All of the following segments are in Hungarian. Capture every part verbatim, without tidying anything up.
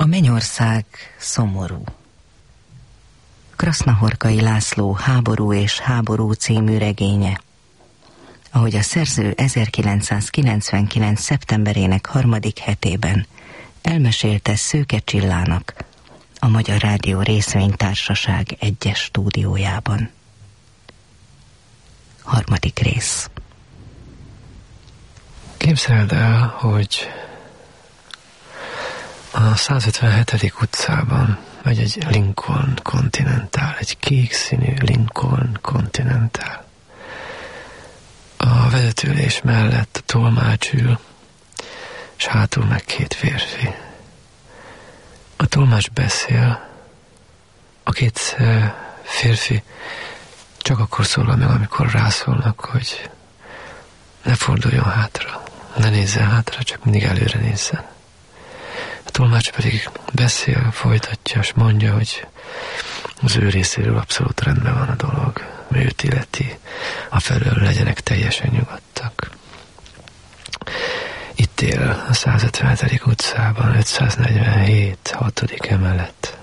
A mennyország szomorú. Krasznahorkai László Háború és háború című regénye. Ahogy a szerző ezerkilencszázkilencvenkilenc. szeptemberének harmadik hetében elmesélte Szőke Csillának a Magyar Rádió Részvénytársaság egyes stúdiójában. Harmadik rész. Képzeld el, hogy a százötvenhetedik utcában megy egy Lincoln Continental, egy kék színű Lincoln Continental. A vezetőülés mellett a tolmács ül, és hátul meg két férfi. A tolmács beszél, a két férfi csak akkor szólal meg, amikor rászólnak, hogy ne forduljon hátra, ne nézzen hátra, csak mindig előre nézzen. A tolmács pedig beszél, folytatja, és mondja, hogy az ő részéről abszolút rendben van a dolog, mert őt illeti, afelől legyenek teljesen nyugodtak. Itt él a százötvenhetedik utcában, ötszáznegyvenhét, hatodik emelet.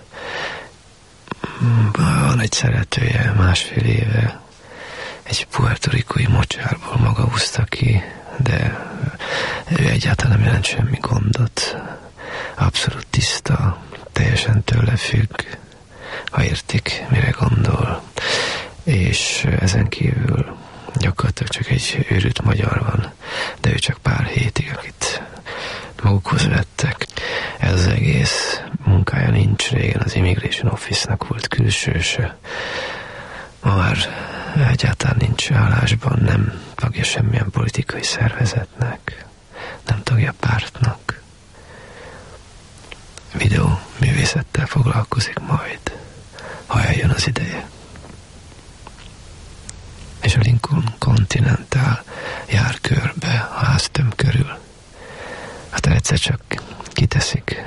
Van egy szeretője, másfél éve, egy puertoricói mocsárból maga húzta ki, de ő egyáltalán nem jelent semmi gondot. Abszolút tiszta, teljesen tőle függ, ha értik, mire gondol. És ezen kívül gyakorlatilag csak egy őrült magyar van, de ő csak pár hétig, akit magukhoz vettek. Ez az egész munkája nincs, régen az Immigration Office-nak volt külsőse. Ma már egyáltalán nincs állásban, nem tagja semmilyen politikai szervezetnek, nem tagja pártnak. Videó művészettel foglalkozik majd, ha eljön az ideje. És a Lincoln Continental jár körbe a háztömb körül. Aztán egyszer csak kiteszik.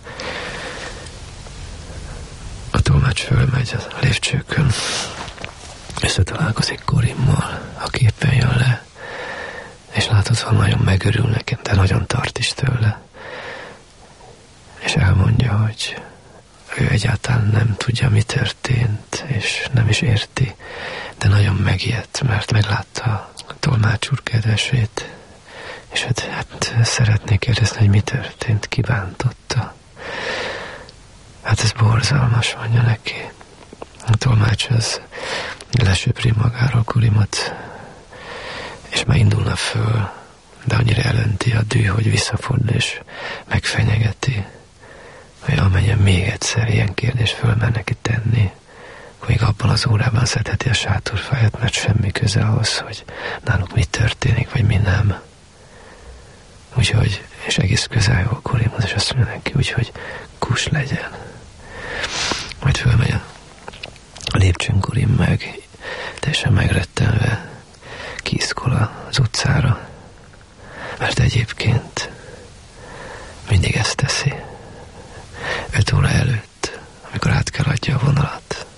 A tolmács fölmegy a lépcsőkön, összetalálkozik Korimmal, aki éppen jön le, és látod, hogy nagyon megörül nekem, de nagyon tart is tőle. És elmondja, hogy ő egyáltalán nem tudja, mi történt, és nem is érti, de nagyon megijedt, mert meglátta a tolmács úr kedvesét, és hát, hát szeretné kérdezni, hogy mi történt, kibántotta. Hát ez borzalmas, mondja neki. A tolmács az lesöpri magáról Kurimot, és már indulna föl, de annyira elönti a dű, hogy visszafordul, és megfenyegeti, hogy amennyien még egyszer ilyen kérdést fölmer neki tenni, még abban az órában szedheti a sátorfáját, mert semmi köze ahhoz, hogy náluk mi történik, vagy mi nem. Úgyhogy, és egész közel jó a Korimhoz, és azt mondja neki, úgyhogy kus legyen. Majd fölmegy a, a lépcsőn Korim meg, teljesen megrettenve kiszkol az utcára, mert egyébként mindig ezt teszi. Öt óra előtt, amikor át kell adja a vonalat,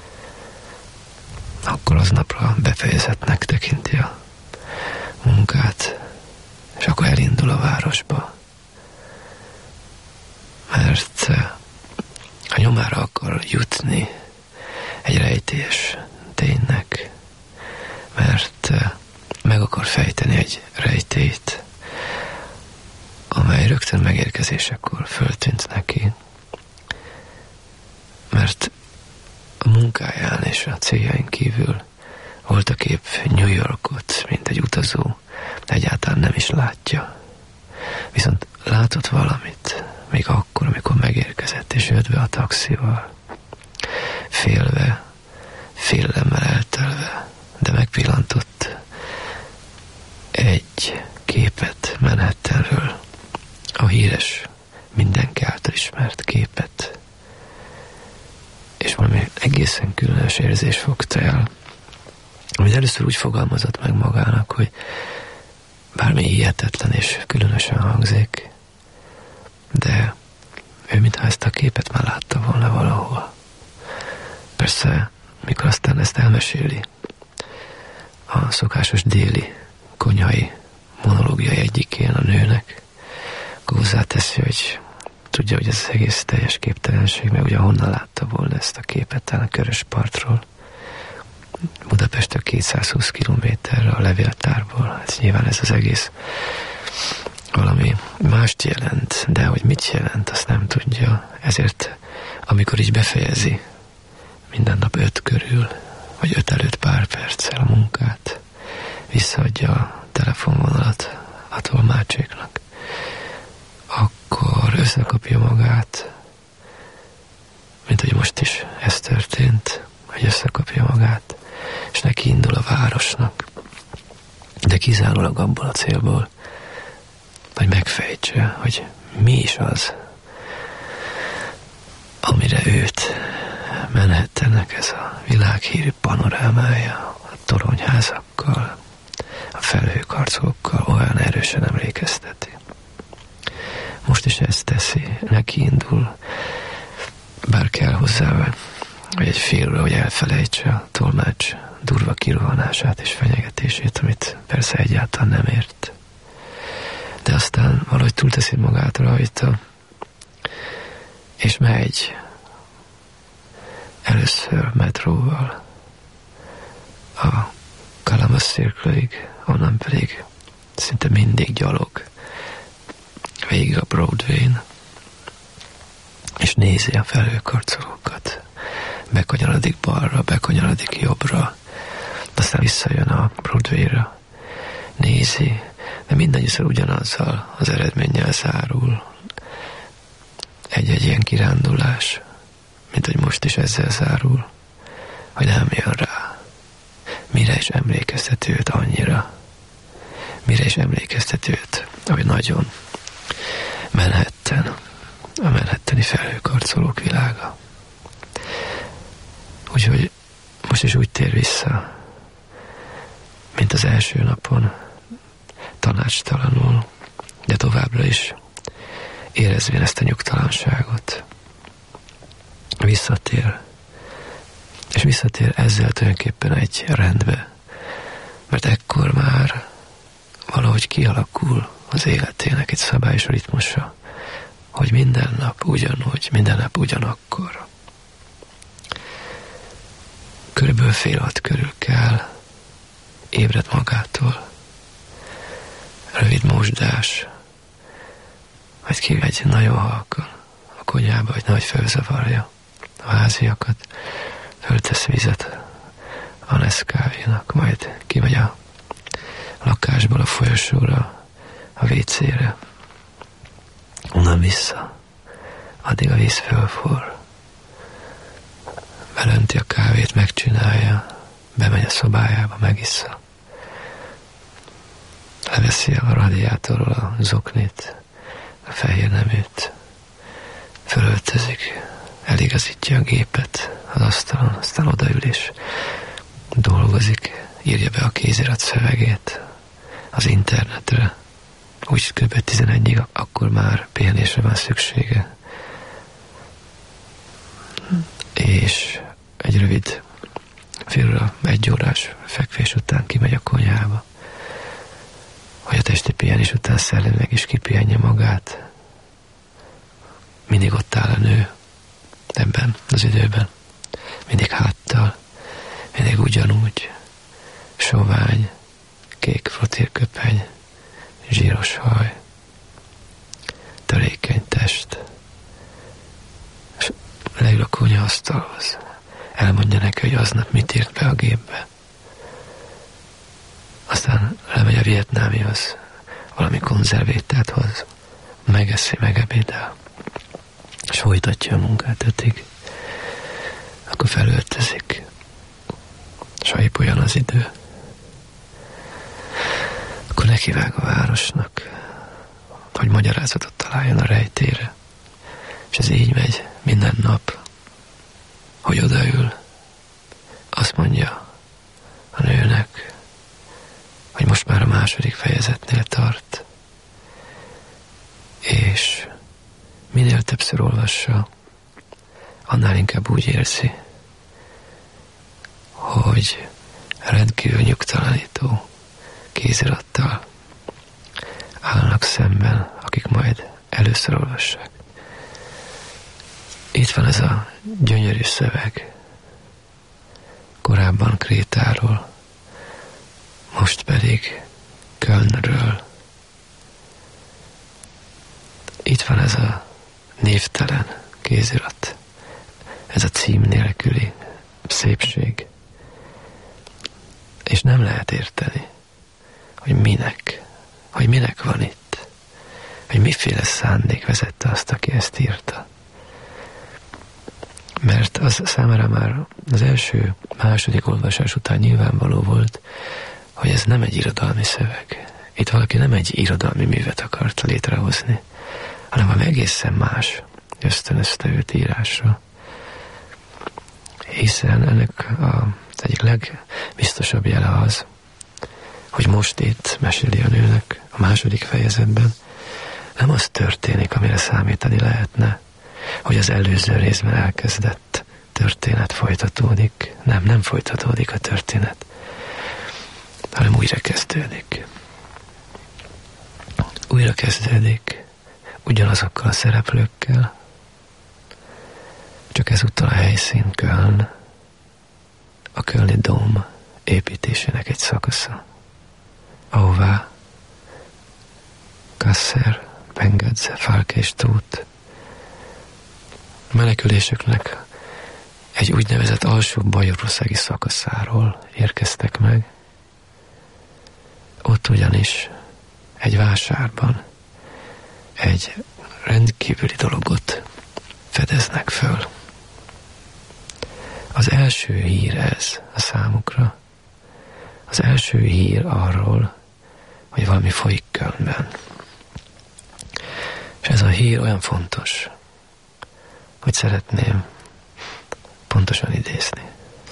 akkor aznapra befejezetnek tekinti a munkát, és akkor elindul a városba. Mert a nyomára akar jutni egy rejtélyes ténynek, mert meg akar fejteni egy rejtélyt, amely rögtön megérkezésekor föltűnt neki, mert a munkáján és a céljain kívül voltak épp New Yorkot, mint egy utazó, egyáltalán nem is látja. Viszont látott valamit, még akkor, amikor megérkezett, és jött be a taxival, félve, félelemmel eltelve, de megpillantott egy képet Manhattanről, a híres, mindenki által ismert képet, és valami egészen különös érzés fogta el, amit először úgy fogalmazott meg magának, hogy bármi hihetetlen és különösen hangzik, de ő mintha ezt a képet már látta volna valahol. Persze, mikor aztán ezt elmeséli, a szokásos déli konyhai monológiai egyikén a nőnek, akkor hozzáteszi, hogy tudja, hogy ez az egész teljes képtelenség, meg ugye honnan látta volna ezt a képet, talán a Köröspartról. Budapesttől kétszázhúsz kilométerre a levéltárból. Hát nyilván ez az egész valami mást jelent, de hogy mit jelent, azt nem tudja. Ezért, amikor így befejezi minden nap öt körül, vagy öt előtt pár perccel a munkát, visszaadja a telefonvonalat a tolmácséknak, akkor összekapja magát, mint hogy most is ez történt, hogy összekapja magát, és neki indul a városnak. De kizárólag abból a célból, hogy megfejtse, hogy mi is az, amire őt Manhattannek ez a világhírű panorámája, a toronyházakkal, a felhőkarcolókkal olyan erősen emlékezteti. Most is ezt teszi, neki indul, bár kell hozzá, hogy egy félre, hogy elfelejtse a tolmács durva kirohanását és fenyegetését, amit persze egyáltalán nem ért. De aztán valahogy túlteszi magát rajta, és megy először metróval a Columbus Circle-ig, onnan pedig szinte mindig gyalog végig a Broadway-n, és nézi a felhőkarcolókat. Bekanyarodik balra, bekanyarodik jobbra, aztán visszajön a Broadway-ra, nézi, de mindannyiszor ugyanazzal az eredménnyel zárul. Egy-egy ilyen kirándulás, mint hogy most is ezzel zárul, hogy nem jön rá. Mire is emlékeztet őt annyira? Mire is emlékeztet őt, hogy nagyon Manhattan, a manhattani felhőkarcolók világa. Úgyhogy most is úgy tér vissza, mint az első napon, tanácstalanul, de továbbra is érezvén ezt a nyugtalanságot. Visszatér, és visszatér ezzel tulajdonképpen egy rendbe, mert ekkor már valahogy kialakul az életének egy szabályos ritmusa, hogy minden nap ugyanúgy, minden nap ugyanakkor. Körülbelül fél hat körül kell, ébred magától, rövid mosdás, majd kimegy nagyon halkan a konyhába, hogy nehogy felzavarja a háziakat, föltesz vizet a Nescafénak, majd kimegy a lakásból a folyosóra, a vécére, onnan vissza, addig a víz fölforr, belönti a kávét, megcsinálja, bemegy a szobájába, megissza, leveszi a radiátorról a zoknit, a fehér neműt, fölöltözik, eligazítja a gépet az asztalon, aztán odaül és dolgozik, írja be a kézirat szövegét az internetre. Úgy kb. tizenegyig, akkor már pihenésre van szüksége. És egy rövid fél egy órás fekvés után kimegy a konyhába, hogy a testi pihenés után szellemileg is kipihenje magát. Mindig ott áll a nő ebben az időben, mindig háttal, mindig ugyanúgy, sovány, kék frotírköpeny, zsíros haj, törékeny test, és leül a konyhaasztalhoz, elmondja neki, hogy aznap mit írt be a gépbe. Aztán lemegy a vietnámihoz, valami konzervétát hoz, megeszi, megebédel, és folytatja a munkát ötig. Akkor felöltözik, és ha épp olyan az idő, akkor nekivág a városnak, hogy magyarázatot találjon a rejtére. És ez így megy minden nap, hogy odaül, azt mondja a nőnek, hogy most már a második fejezetnél tart, és minél többször olvassa, annál inkább úgy érzi, hogy rendkívül nyugtalanító kézirattal állnak szemben, akik majd először olvassák, Itt van ez a gyönyörű szöveg, korábban Krétáról, most pedig Kölnről. Itt van ez a névtelen kézirat, ez a cím nélküli szépség. És nem lehet érteni, hogy minek, hogy minek van itt, hogy miféle szándék vezette azt, aki ezt írta. Mert az számára már az első, második olvasás után nyilvánvaló volt, hogy ez nem egy irodalmi szöveg. Itt valaki nem egy irodalmi művet akart létrehozni, hanem valami egészen más ösztönözte őt írásra. Hiszen ennek az egyik legbiztosabb jele az, hogy most itt meséli a nőnek a második fejezetben, nem az történik, amire számítani lehetne, hogy az előző részben elkezdett történet folytatódik. Nem, nem folytatódik a történet, hanem újra kezdődik. Újra kezdődik ugyanazokkal a szereplőkkel, csak ezúttal a helyszín Köln, a kölni dóm építésének egy szakasza, ahová Kasser, Bengadze, Falke és Tóth menekülésüknek egy úgynevezett alsó bajorországi szakaszáról érkeztek meg. Ott ugyanis egy vásárban egy rendkívüli dologot fedeznek föl. Az első hír ez a számukra. Az első hír arról, hogy valami folyik Kölnben. És ez a hír olyan fontos, hogy szeretném pontosan idézni.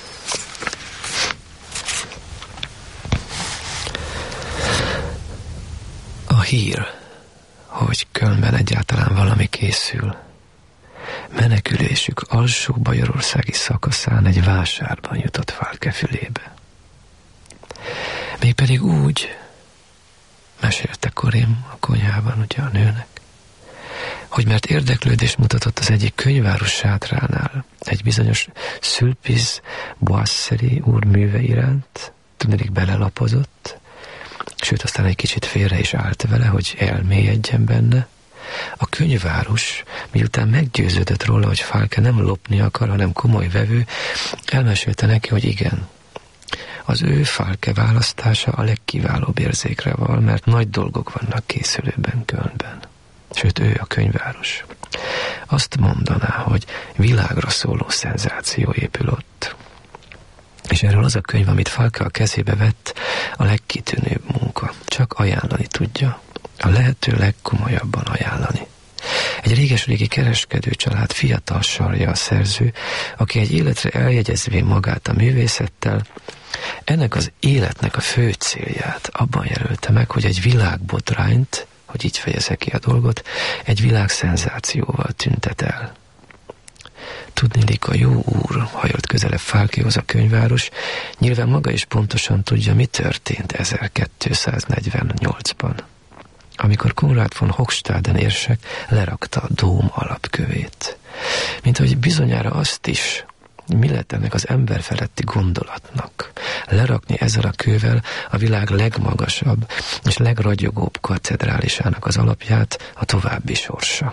A hír, hogy Kölnben egyáltalán valami készül, menekülésük alsó bajorországi szakaszán egy vásárban jutott Falke fülébe. Mégpedig úgy, mesélte Korim a konyhában ugye a nőnek, hogy mert érdeklődést mutatott az egyik könyváros sátránál egy bizonyos Sulpice Boisseri úr műve iránt, tudnék belelapozott, sőt aztán egy kicsit félre is állt vele, hogy elmélyedjen benne. A könyvárus, miután meggyőződött róla, hogy Falke nem lopni akar, hanem komoly vevő, elmesélte neki, hogy igen, az ő Falke választása a legkiválóbb érzékre val, mert nagy dolgok vannak készülőben Kölnben. Sőt, ő a könyvárus. Azt mondaná, hogy világra szóló szenzáció épül ott. És erről az a könyv, amit Falke a kezébe vett, a legkitűnőbb munka. Csak ajánlani tudja. A lehető legkomolyabban ajánlani. Egy réges-régi kereskedő család fiatal sarja a szerző, aki egy életre eljegyezvén magát a művészettel, ennek az életnek a fő célját abban jelölte meg, hogy egy világbotrányt, hogy így fejezze ki a dolgot, egy világszenzációval tüntet el. Tudniillik, a jó úr hajolt közelebb Falkéhoz a könyváros, nyilván maga is pontosan tudja, mi történt ezerkétszáznegyvennyolcban, amikor Konrad von Hochstaden érsek lerakta a dóm alapkövét. Mint hogy bizonyára azt is, mi lett ennek az emberfeletti gondolatnak, lerakni ezzel a kővel a világ legmagasabb és legragyogóbb katedrálisának az alapját, a további sorsa.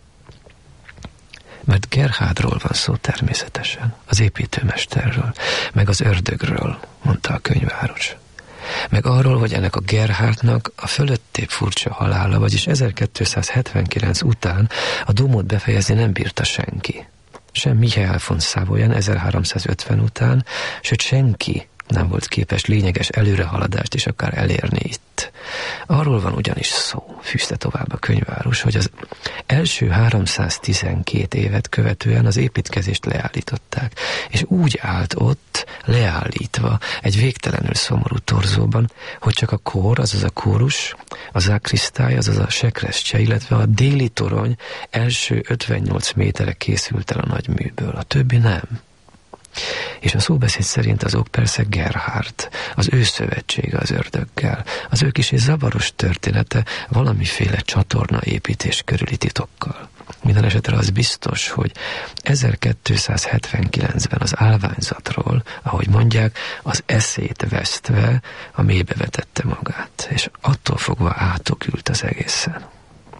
Mert Gerhardról van szó természetesen, az építőmesterről, meg az ördögről, mondta a könyváros. Meg arról, hogy ennek a Gerhardnak a fölöttébb furcsa halála, vagyis ezerkétszázhetvenkilenc után a dómot befejezni nem bírta senki. Sem Michael von Savoyen ezerháromszázötven után, sőt senki nem volt képes lényeges előrehaladást is akár elérni itt. Arról van ugyanis szó, fűzte tovább a könyváros, hogy az első háromszáztizenkét évet követően az építkezést leállították, és úgy állt ott, leállítva, egy végtelenül szomorú torzóban, hogy csak a kór, azaz a kórus, a zakrisztály, azaz a sekrestje, illetve a déli torony első ötvennyolc méterre készült el a nagy műből, a többi nem. És a szóbeszéd szerint azok persze Gerhard, az ő szövetsége az ördöggel, az ő kis és zavaros története valamiféle csatornaépítés körüli titokkal. Mind Minden esetre az biztos, hogy ezerkétszázhetvenkilencben az állványzatról, ahogy mondják, az eszét vesztve a mélybe vetette magát, és attól fogva átokült az egészen.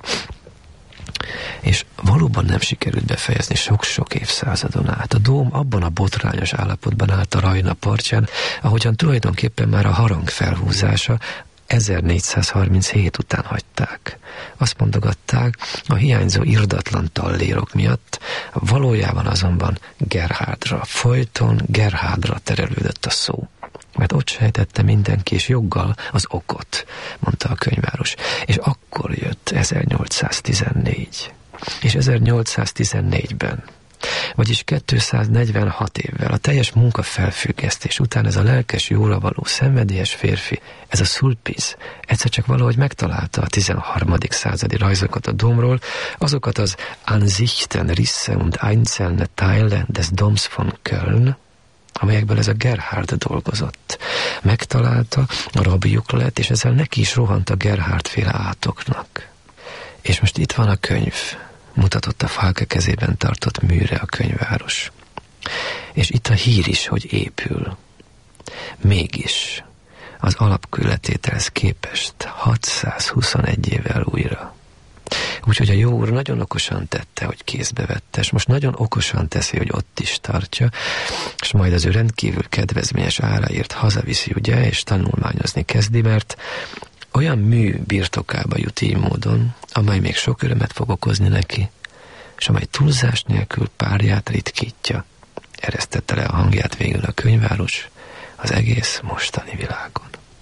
És valóban nem sikerült befejezni sok-sok évszázadon át. A dóm abban a botrányos állapotban állt a Rajna partján, ahogyan tulajdonképpen már a harang felhúzása ezernégyszázharminchét után hagyták. Azt mondogatták, a hiányzó irdatlan tallérok miatt, valójában azonban Gerhardra, folyton Gerhardra terelődött a szó. Mert ott sejtette mindenki, és joggal az okot, mondta a könyváros. És akkor jött ezernyolcszáztizennégy. És ezernyolcszáztizennégyben, vagyis kétszáznegyvenhat évvel, a teljes munkafelfüggesztés után ez a lelkes, jóra való, szenvedélyes férfi, ez a Sulpice, egyszer csak valahogy megtalálta a tizenharmadik századi rajzokat a domról, azokat az Ansichten, Risse und einzelne Teile des Doms von Köln, amelyekből ez a Gerhard dolgozott. Megtalálta, a rabjuk lett, és ezzel neki is rohant a Gerhard-féle átoknak. És most itt van a könyv, mutatott a Falke kezében tartott műre a könyváros. És itt a hír is, hogy épül. Mégis az alapkületételhez képest hatszázhuszonegy évvel újra. Úgyhogy a jó úr nagyon okosan tette, hogy kézbe vette, és most nagyon okosan teszi, hogy ott is tartja, és majd az ő rendkívül kedvezményes áraért hazaviszi, ugye, és tanulmányozni kezdi, mert olyan mű birtokába jut így módon, amely még sok örömet fog okozni neki, és amely túlzás nélkül párját ritkítja. Eresztette le a hangját végül a könyváros az egész mostani világon.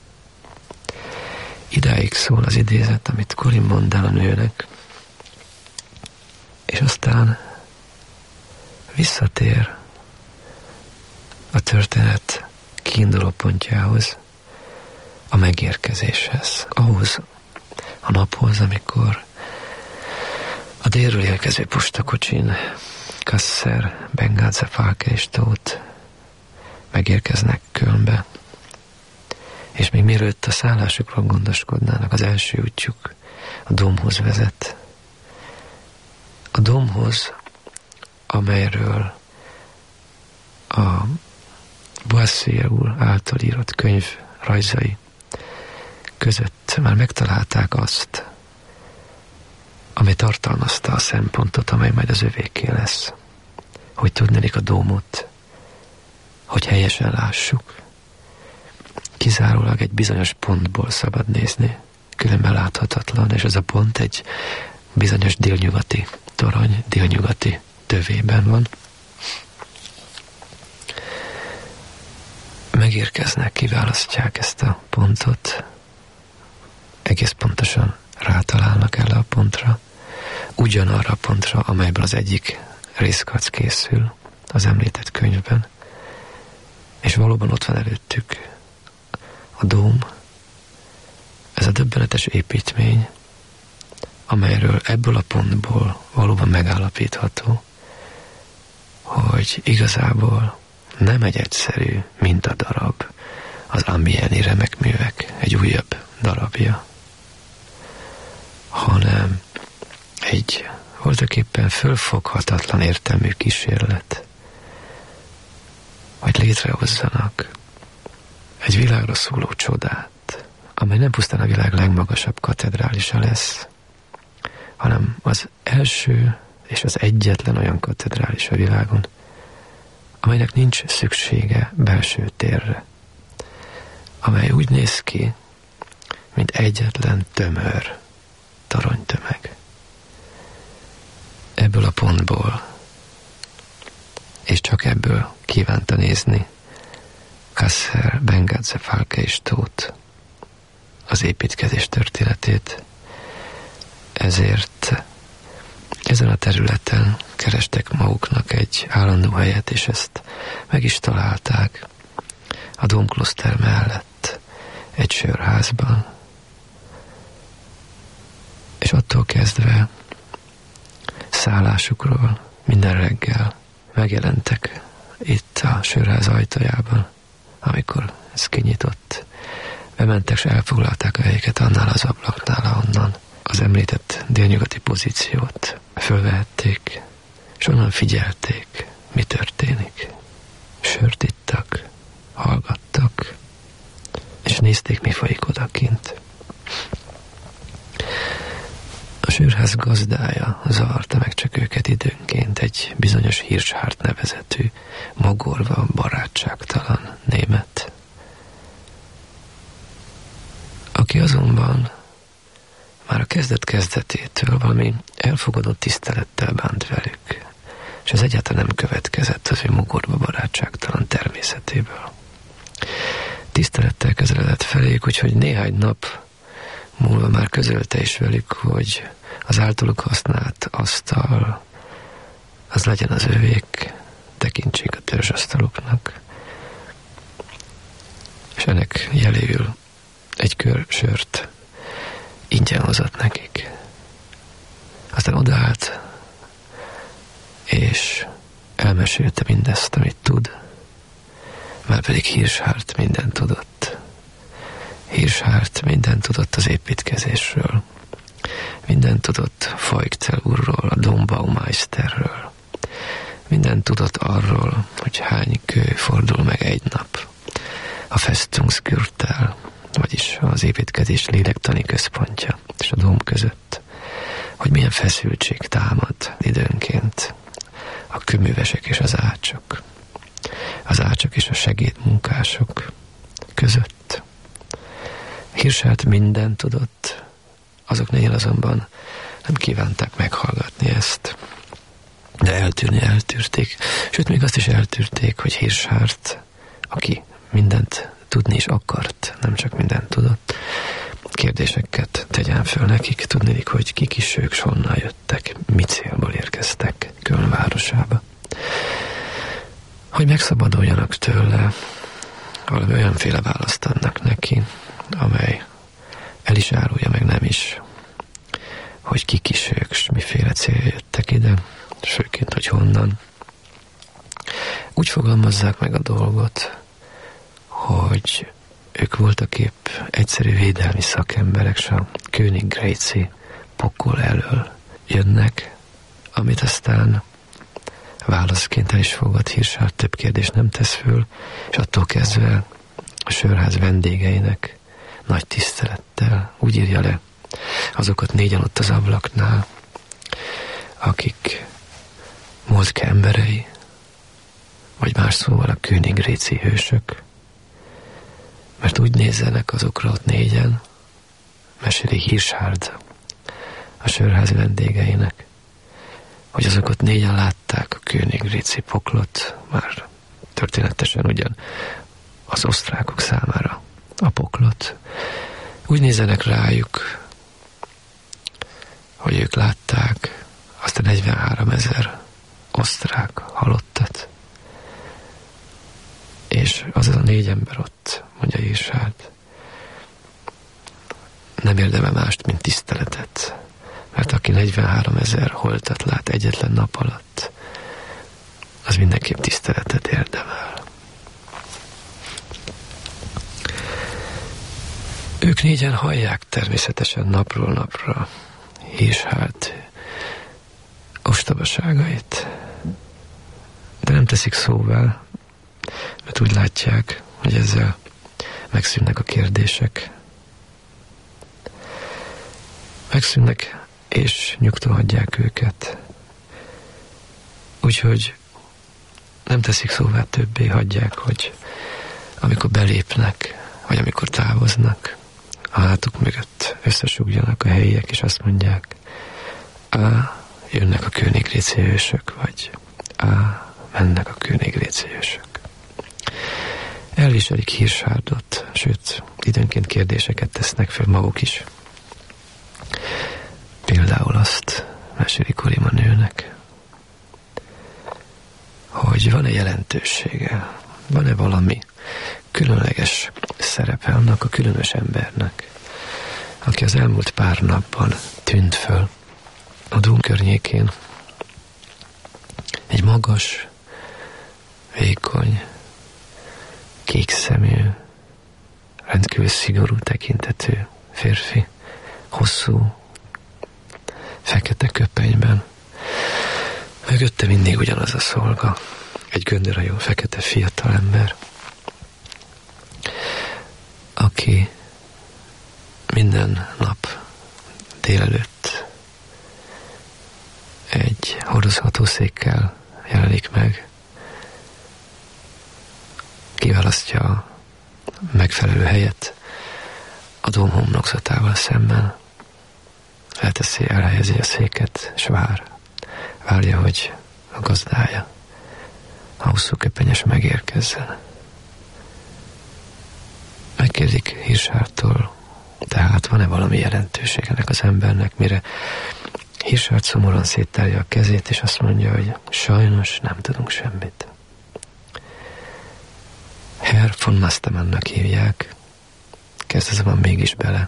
Idáig szól az idézet, amit Corin mond el a nőnek, és aztán visszatér a történet kiinduló pontjához, a megérkezéshez, ahhoz a naphoz, amikor a délről érkező postakocsin Kasser, Bengázse, Falke és Tóth megérkeznek Kölnbe, és még mielőtt a szállásukról gondoskodnának, az első útjuk a domhoz vezet. A domhoz, amelyről a Boissier úr által írott könyv rajzai között már megtalálták azt, amely tartalmazta a szempontot, amely majd az övéké lesz. Hogy tudnék a dómot, hogy helyesen lássuk. Kizárólag egy bizonyos pontból szabad nézni, különben láthatatlan, és ez a pont egy bizonyos délnyugati torony, délnyugati tövében van. Megérkeznek, kiválasztják ezt a pontot, egész pontosan rátalálnak erre a pontra, ugyanarra a pontra, amelyből az egyik részkac készül az említett könyvben, és valóban ott van előttük a dóm, ez a döbbenetes építmény, amelyről ebből a pontból valóban megállapítható, hogy igazából nem egy egyszerű mintadarab, az Amiens-i remek művek egy újabb darabja, hanem egy voltaképpen fölfoghatatlan értelmű kísérlet, hogy létrehozzanak egy világra szóló csodát, amely nem pusztán a világ legmagasabb katedrálisa lesz, hanem az első és az egyetlen olyan katedrális a világon, amelynek nincs szüksége belső térre, amely úgy néz ki, mint egyetlen tömör toronytömeg. Ebből a pontból, és csak ebből kívánta nézni Kasser, Bengázse, Falke és Tóth az építkezés történetét. Ezért ezen a területen kerestek maguknak egy állandó helyet, és ezt meg is találták a Dómkloszter mellett egy sörházban. És attól kezdve szállásukról minden reggel megjelentek itt a sörház ajtajában, amikor ez kinyitott. Bementek, és elfoglalták a helyeket annál az ablaknál, ahonnan az említett délnyugati pozíciót fölvehették, és onnan figyelték, mi történik. Sört ittak, hallgattak, és nézték, mi folyik odakint. A sörház gazdája zavarta meg csak őket időnként, egy bizonyos Hirschhardt nevezetű, mogorva, barátságtalan német, aki azonban már a kezdet-kezdetétől valami elfogadott tisztelettel bánt velük, és ez egyáltalán nem következett az ő mogorva barátságtalan természetéből. Tisztelettel kezelett feléjük, úgyhogy néhány nap múlva már közölte is velük, hogy az általuk használt asztal az legyen az övék, tekintsék a törzsasztaluknak, és ennek jeléül egy kör sört ingyen hozott nekik. Aztán odaállt, és elmesélte mindezt, amit tud, már pedig Hirschhardt mindent tudott. Hirschhardt mindent tudott az építkezésről, mindent tudott Feuchtel úrról, a Dombaumeisterről, mindent tudott arról, hogy hány kő fordul meg egy nap a Festungsgürtel, vagyis az építkezés lélektani központja és a dóm között, hogy milyen feszültség támad időnként a kőművesek és az ácsok, az ácsok és a segédmunkások között. Hirschhardt mindent tudott, azok nél azonban nem kívánták meghallgatni ezt, de eltűrni eltűrték, sőt még azt is eltűrték, hogy Hirschhardt, aki mindent tudni is akart, nem csak mindent tudott, kérdéseket tegyen föl nekik, tudnélik, hogy kik is ők, s honnan jöttek, mi célból érkeztek Köln városába. Hogy megszabaduljanak tőle, valami olyanféle választ adnak neki, amely el is árulja, meg nem is, hogy kik is ők, s miféle célja jöttek ide, és főként, hogy honnan. Úgy fogalmazzák meg a dolgot, hogy ők voltak épp egyszerű védelmi szakemberek, s a Königgrätzi pokol elől jönnek, amit aztán válaszként el is fogad Hirschhardt, több kérdést nem tesz föl, és attól kezdve a sörház vendégeinek nagy tisztelettel úgy írja le azokat négyen ott az ablaknál, akik Moltke emberei, vagy más szóval a Königgrätzi hősök, mert úgy nézzenek azokra ott négyen, meséli Hirschhardt a sörház vendégeinek, hogy azok ott négyen látták a Königgrätzi poklot, már történetesen ugyan az osztrákok számára a poklot. Úgy nézzenek rájuk, hogy ők látták azt a negyvenhárom ezer osztrák halottat, és az a négy ember ott, mondja Hirschhardt, nem érdemel mást, mint tiszteletet, mert aki negyvenhárom ezer holtat lát egyetlen nap alatt, az mindenképp tiszteletet érdemel. Ők négyen hallják természetesen napról napra Hirschhardt ostobaságait, de nem teszik szóvá, mert úgy látják, hogy ezzel megszűnnek a kérdések. Megszűnnek, és nyugton hagyják őket. Úgyhogy nem teszik szóvá többé, hagyják, hogy amikor belépnek, vagy amikor távoznak, a hátuk mögött összesugjanak a helyiek, és azt mondják, á, jönnek a Königgrätzi hősök, vagy á, mennek a Königgrätzi hősök. Elviselik Hirschhardtot, sőt, időnként kérdéseket tesznek fel maguk is. Például azt meséli Korima nőnek, hogy van-e jelentősége, van-e valami különleges szerepe annak a különös embernek, aki az elmúlt pár napban tűnt föl a dóm környékén. Egy magas, vékony, kék szemű, rendkívül szigorú tekintetű férfi, hosszú, fekete köpenyben, Mögötte mindig ugyanaz a szolga, egy göndörhajú fekete fiatalember, aki minden nap délelőtt egy hordozhatószékkel jelenik meg, kiválasztja a megfelelő helyet a dóm homlokzatával szemben, elteszi, elhelyezi a széket, és vár. Várja, hogy a gazdája, a hosszú köpenyes megérkezzen. Megkérdik Hirschhardtól, tehát van-e valami jelentőség ennek az embernek, mire Hirschhardt szomorúan széttárja a kezét, és azt mondja, hogy sajnos nem tudunk semmit. Herr von Mastermannnak hívják, kezd azonban mégis bele.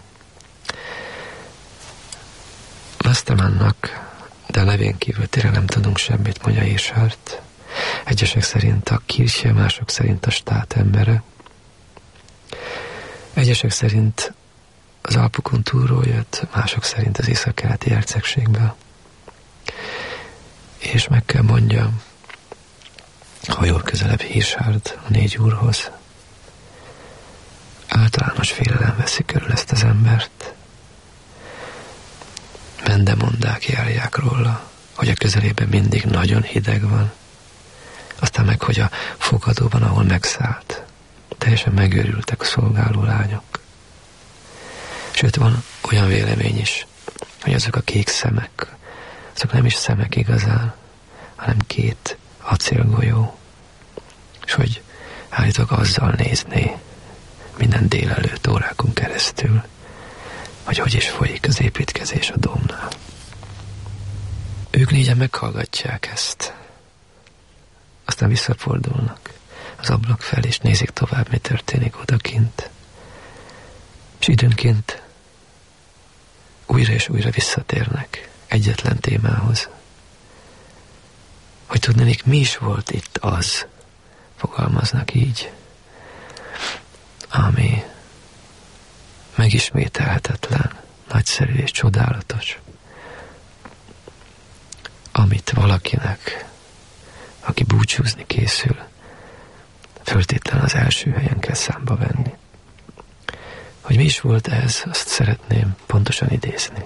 Mastermannnak, de a nevén kívül tényleg nem tudunk semmit, mondja Hirschhardt. Egyesek szerint a Kirche, mások szerint a stát embere. Egyesek szerint az Alpokon túlról jött, mások szerint az északkeleti hercegségből. És meg kell mondjam, hajol közelebb Hirschhardt a négy úrhoz. Általános félelem veszi körül ezt az embert. Mendemondák járják róla, hogy a közelében mindig nagyon hideg van. Aztán meg, hogy a fogadóban, ahol megszállt, teljesen megőrültek a szolgáló lányok. Sőt, van olyan vélemény is, hogy azok a kék szemek, azok nem is szemek igazán, hanem két acélgolyó, és hogy állítólag azzal nézné minden délelőtt órákon keresztül, hogy hogy is folyik az építkezés a dómnál. Ők négyen meghallgatják ezt, aztán visszafordulnak az ablak fel, és nézik tovább, mi történik odakint. És időnként újra és újra visszatérnek egyetlen témához. Hogy tudnék, mi is volt itt az, fogalmaznak így, ami megismételhetetlen, nagyszerű és csodálatos, amit valakinek, aki búcsúzni készül, föltétlen az első helyen kell számba venni. Hogy mi is volt ez, azt szeretném pontosan idézni.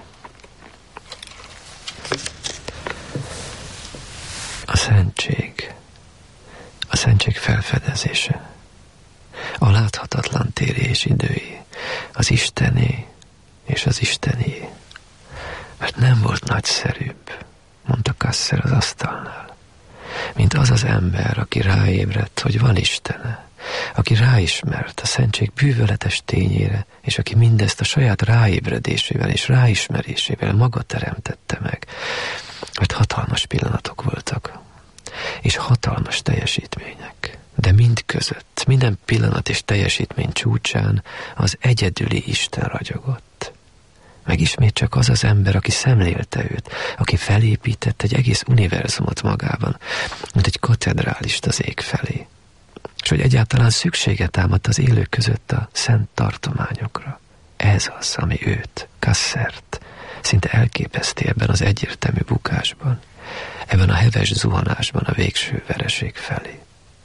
A szentség, a szentség felfedezése, a láthatatlan térés idői, az Istené és az Istené. Mert nem volt nagyszerűbb, mondta Kasser az asztalnál, mint az az ember, aki ráébredt, hogy van Istene, aki ráismert a szentség bűvöletes tényére, és aki mindezt a saját ráébredésével és ráismerésével maga teremtette meg. Mert hatalmas pillanatok voltak, és hatalmas teljesítmények. De mind között, minden pillanat és teljesítmény csúcsán az egyedüli Isten ragyogott. Meg ismét csak az az ember, aki szemlélte őt, aki felépített egy egész univerzumot magában, mint egy katedrálist az ég felé. És hogy egyáltalán szüksége támadt az élők között a szent tartományokra. Ez az, ami őt, Kassert, szinte elképeszti ebben az egyértelmű bukásban, ebben a heves zuhanásban a végső vereség felé.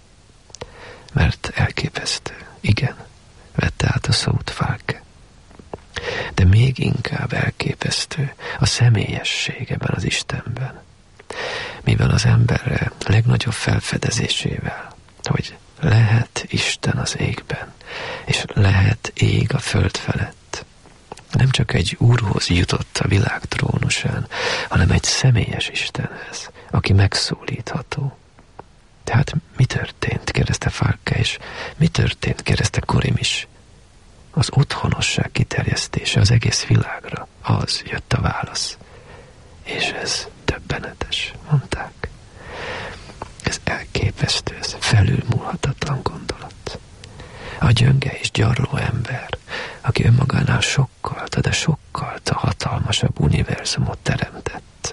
Mert elképesztő, igen, vette át a szót Falke. De még inkább elképesztő a személyesség ebben az Istenben, mivel az emberre legnagyobb felfedezésével, hogy lehet Isten az égben, és lehet ég a föld felett. Nem csak egy úrhoz jutott a világ trónusán, hanem egy személyes Istenhez, aki megszólítható. Tehát mi történt, kérdezte Falke, és mi történt, kérdezte Korim is. Az otthonosság kiterjesztése az egész világra, az jött a válasz. És ez döbbenetes, mondták. Ez elképesztő, ez felülmúlhatatlan gondolat. A gyönge és gyarló ember, aki önmagánál sokkal, de sokkal hatalmasabb univerzumot teremtett.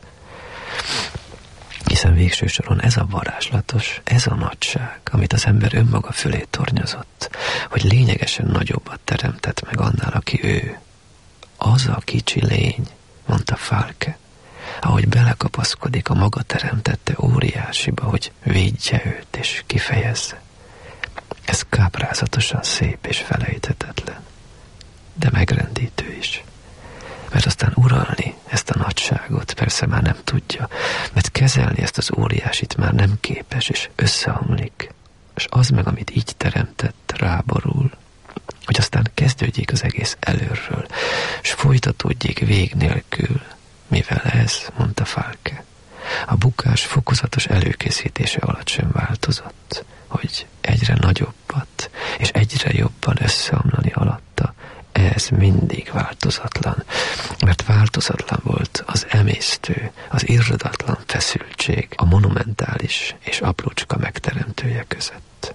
Hiszen végső soron ez a varázslatos, ez a nagyság, amit az ember önmaga fölé tornyozott, hogy lényegesen nagyobbat teremtett meg annál, aki ő. Az a kicsi lény, mondta Falke, ahogy belekapaszkodik a maga teremtette óriásiba, hogy védje őt és kifejezze. Ez káprázatosan szép és felejthetetlen, de megrendítő is. Mert aztán uralni ezt a nagyságot persze már nem tudja, mert kezelni ezt az óriásit már nem képes, és összeomlik, és az meg, amit így teremtett, ráborul, hogy aztán kezdődjék az egész előről, és folytatódjék vég nélkül, mivel ez, mondta Falke, a bukás fokozatos előkészítése alatt sem változott, hogy egyre nagyobbat és egyre jobban összeomlani alatta, ez mindig változatlan, mert változatlan volt az emésztő, az irdatlan feszültség a monumentális és aprócska megteremtője között.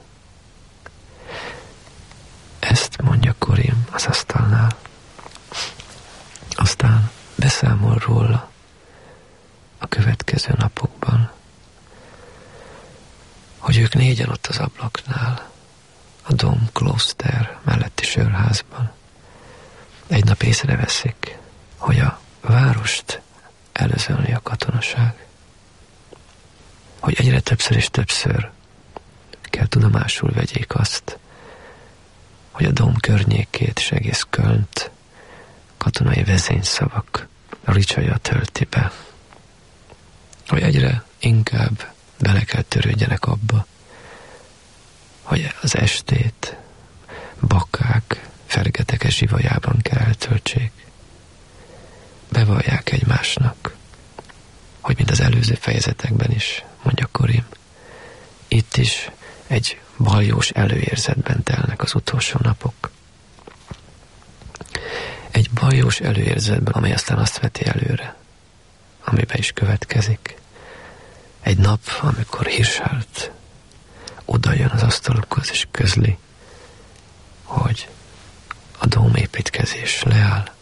Ezt mondja Korim az asztalnál. Aztán beszámol róla a következő napokban, hogy ők négyen ott az ablaknál, a Dom Kloster melletti sörházban. Egy nap észreveszik, hogy a várost előzölni a katonaság, hogy egyre többször és többször kell tudomásul vegyék azt, hogy a dóm környékét és egész Kölnt katonai vezényszavak ricsaja tölti be, hogy egyre inkább bele kell törődjenek abba, hogy az estét bakák fergeteke zsivajában kell eltöltsék. Bevallják egymásnak, hogy mint az előző fejezetekben is, mondja Korim, itt is egy baljós előérzetben telnek az utolsó napok. Egy baljós előérzetben, amely aztán azt veti előre, amiben is következik. Egy nap, amikor Hirschelt oda jön az asztalukhoz és közli, hogy a dómépítkezés leáll.